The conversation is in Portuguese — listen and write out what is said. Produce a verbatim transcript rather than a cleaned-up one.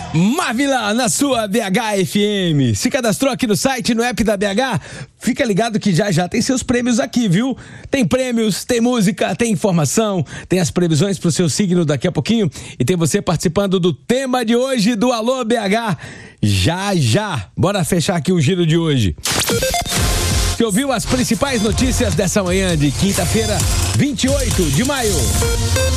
Marvila, na sua B H F M. Se cadastrou aqui no site, no app da B H? Fica ligado que já já tem seus prêmios aqui, viu? Tem prêmios, tem música, tem informação, tem as previsões pro seu signo daqui a pouquinho e tem você participando do tema de hoje do Alô B H. Já, já. Bora fechar aqui o giro de hoje. Você ouviu as principais notícias dessa manhã de quinta-feira, vinte e oito de maio.